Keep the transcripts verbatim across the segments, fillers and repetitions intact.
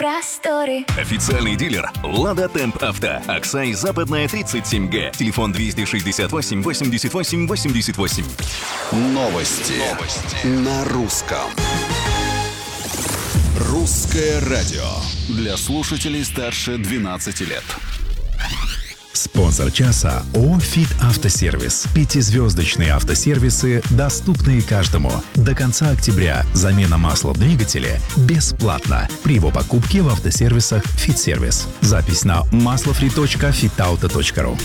просторы. Официальный дилер «Лада Темп Авто». Аксай, Западная, тридцать семь Г. Телефон двести шестьдесят восемь восемьдесят восемь восемьдесят восемь. Новости. Новости. На русском. Русское радио. Для слушателей старше двенадцати лет. Спонсор часа ООО «Фит Автосервис». Пятизвездочные автосервисы, доступные каждому. До конца октября замена масла в двигателе бесплатна при его покупке в автосервисах «Фит Сервис». Запись на маслофри точка фитауто точка ру.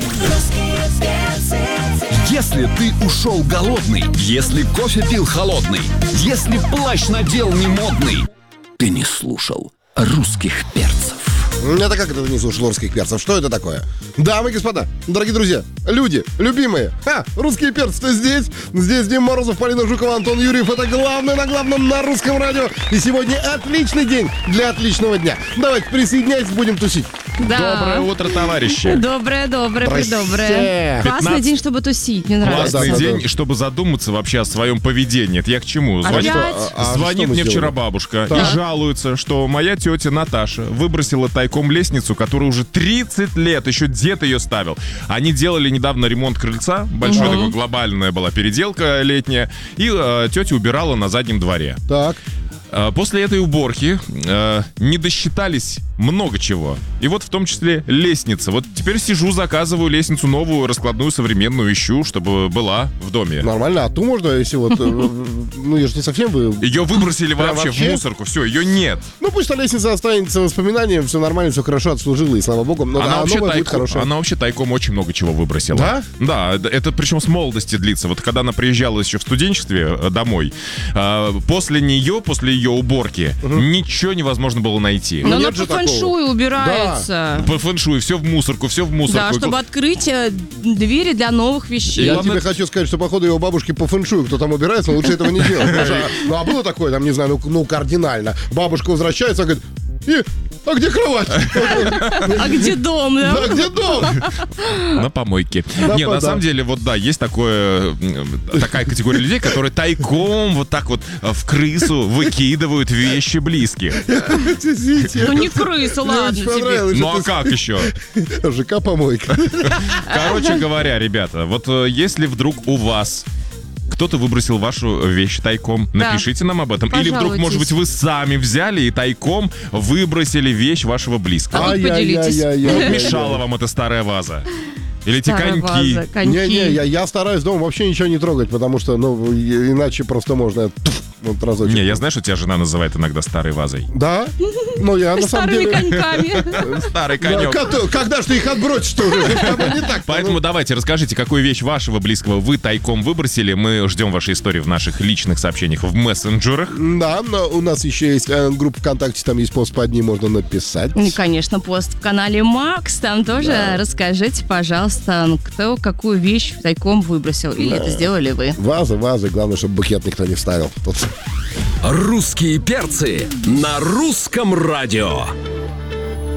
Если ты ушел голодный, если кофе пил холодный, если плащ надел не модный, ты не слушал русских перцев. Это как это не слушал русских перцев? Что это такое? Дамы и господа, дорогие друзья, люди, любимые. Ха, русские перцы-то здесь. Здесь Дим Морозов, Полина Жукова, Антон Юрьев. Это главное на главном на русском радио. И сегодня отличный день для отличного дня. Давайте присоединяйтесь, будем тусить. Да. Доброе утро, товарищи. Доброе, доброе, придоброе. Классный пятнадцать день, чтобы тусить, мне нравится. Классный Да, да, день, да. чтобы задуматься вообще о своем поведении. Это я к чему? Звонит, Опять? А, а звонит что мы мне вчера сделали? бабушка Так. и жалуется, что моя тетя Наташа выбросила тайком лестницу, которую уже тридцать лет, еще дед ее ставил. Они делали недавно ремонт крыльца, большая такая глобальная была переделка летняя, и э, тетя убирала на заднем дворе. Так. Э, После этой уборки э, не досчитались много чего. И вот в том числе лестница. Вот теперь сижу, заказываю лестницу новую, раскладную, современную, ищу, чтобы была в доме. Нормально, а ту можно, если вот... э, Ну, я же не совсем вы... Ее выбросили Прям вообще, вообще? в мусорку. Все, ее нет. Ну, пусть та лестница останется воспоминанием, все нормально, все хорошо отслужила, и слава богу. Но Она, да, вообще новая будет тайком, хорошая. она вообще тайком очень много чего выбросила. Да? Да, это- это причем с молодости длится. Вот когда она приезжала еще в студенчестве э, домой, э, после нее, после ее уборки, ничего невозможно было найти. Но Ну, она нет же по фэншую убирается. По фэншую, все в мусорку, все в Да, мусорку. чтобы открыть э, двери для новых вещей. Я Ладно, тебе это- хочу сказать, что, походу, его бабушки по фэншую, кто там убирается, лучше этого не делать. Потому что, Ну, а было такое, там, не знаю, ну, ну, кардинально. Бабушка возвращается, говорит, и, а где кровать? А где дом, да? Да, где дом? На помойке. Да, Не, да. на самом деле, вот да, есть такое, м, такая категория людей, которые тайком вот так вот э, в крысу выкидывают вещи близких. Ну не крыса, ладно Мне очень тебе. понравилось, Ну а что ты- как еще? ЖК-помойка. Короче говоря, ребята, вот э, если вдруг у вас кто-то выбросил вашу вещь тайком, Да. напишите нам об этом. Или вдруг, может быть, вы сами взяли и тайком выбросили вещь вашего близкого. А вот поделитесь. Ай-яй-яй-яй-яй. Мешала вам эта старая ваза. Или эти Старая коньки. ваза, коньки. Не-не, я, я стараюсь дома вообще ничего не трогать, потому что, ну, и- иначе просто можно туф, вот разочек. Не, я знаю, что тебя жена называет иногда старой вазой. Да? Ну, я на самом Старыми деле... коньками. Старый Да, конек. кото- когда ж ты их отбросишь, что уже? Не так. Поэтому давайте расскажите, какую вещь вашего близкого вы тайком выбросили. Мы ждем ваши истории в наших личных сообщениях в мессенджерах. Да, но у нас еще есть э, группа ВКонтакте, там есть пост под ним, можно написать. И, конечно, пост в канале Макс. Там тоже расскажите, пожалуйста, ну, кто какую вещь тайком выбросил. Или это сделали вы. Вазы, вазы, главное, чтобы букет никто не вставил. Тут. Русские перцы на русском радио.